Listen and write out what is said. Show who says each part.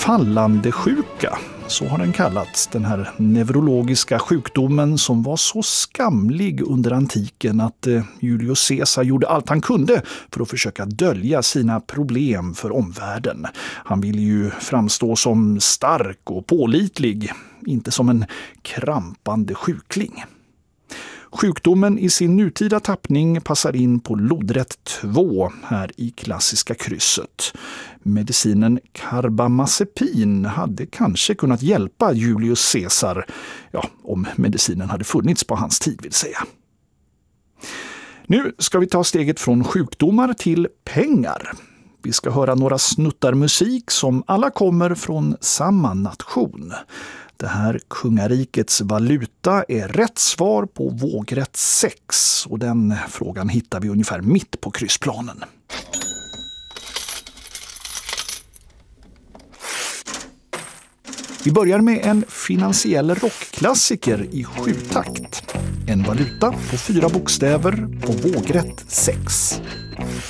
Speaker 1: fallande sjuka, så har den kallats, den här neurologiska sjukdomen som var så skamlig under antiken att Julius Caesar gjorde allt han kunde för att försöka dölja sina problem för omvärlden. Han ville ju framstå som stark och pålitlig, inte som en krampande sjukling. Sjukdomen i sin nutida tappning passar in på lodrätt 2 här i klassiska krysset. Medicinen carbamazepin hade kanske kunnat hjälpa Julius Caesar, om medicinen hade funnits på hans tid vill säga. Nu ska vi ta steget från sjukdomar till pengar. Vi ska höra några snuttar musik som alla kommer från samma nation. Det här kungarikets valuta är rätt svar på vågrätt 6 och den frågan hittar vi ungefär mitt på kryssplanen. Vi börjar med en finansiell rockklassiker i 7-takt. En valuta på 4 bokstäver på vågrätt 6.